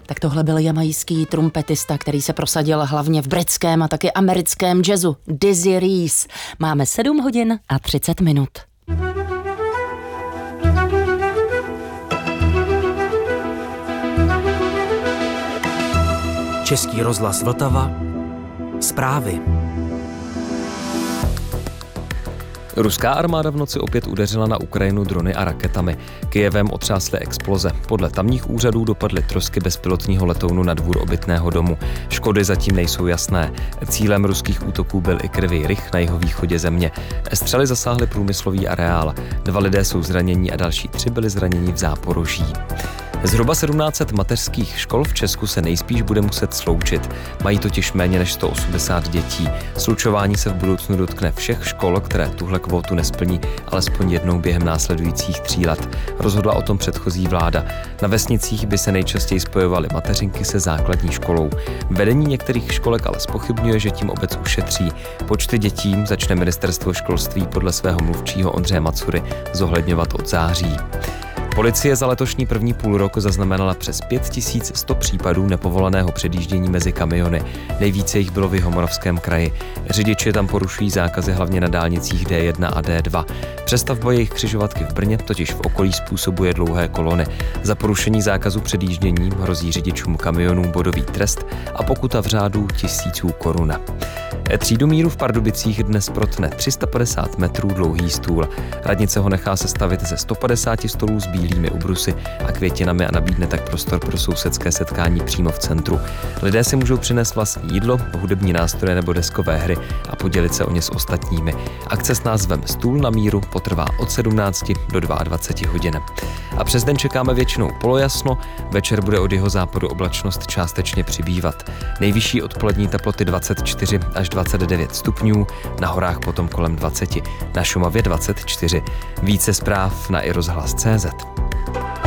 Tak tohle byl jamajský trumpetista, který se prosadil hlavně v britském a taky americkém jazzu. Dizzy Reese. Máme 7 hodin a 30 minut. Český rozhlas Vltava. Zprávy. Ruská armáda v noci opět udeřila na Ukrajinu drony a raketami. Kyjevem otřásly exploze. Podle tamních úřadů dopadly trosky bezpilotního letounu na dvůr obytného domu. Škody zatím nejsou jasné. Cílem ruských útoků byl i Kryvý Rih na jihovýchodě země. Střely zasáhly průmyslový areál. 2 lidé jsou zranění a další 3 byli zraněni v Záporoží. Zhruba 1700 mateřských škol v Česku se nejspíš bude muset sloučit. Mají totiž méně než 180 dětí. Slučování se v budoucnu dotkne všech škol, které tuhle kvótu nesplní alespoň jednou během následujících 3 let. Rozhodla o tom předchozí vláda. Na vesnicích by se nejčastěji spojovaly mateřinky se základní školou. Vedení některých školek ale zpochybňuje, že tím obec ušetří. Počty dětí začne ministerstvo školství podle svého mluvčího Ondřeje Macury zohledňovat od září. Policie za letošní první půlrok zaznamenala přes 5100 případů nepovoleného předjíždění mezi kamiony. Nejvíce jich bylo v Jihomoravském kraji. Řidiči tam porušují zákazy hlavně na dálnicích D1 a D2. Přestavba jejich křižovatky v Brně totiž v okolí způsobuje dlouhé kolony. Za porušení zákazu předjíždění hrozí řidičům kamionů bodový trest a pokuta v řádu 1000 korun. Třídu míru v Pardubicích dnes protne 350 metrů dlouhý stůl. Radnice ho nechá sestavit ze 150 stolů s bílými ubrusy a květinami a nabídne tak prostor pro sousedské setkání přímo v centru. Lidé si můžou přinést vlastní jídlo, hudební nástroje nebo deskové hry a podělit se o ně s ostatními. Akce s názvem Stůl na míru potrvá od 17 do 22 hodin. A přes den čekáme většinou polojasno, večer bude od jihozápadu oblačnost částečně přibývat. Nejvyšší odpolední teploty 24 až 29 stupňů, na horách potom kolem 20, na Šumavě 24. Více zpráv na iRozhlas.cz.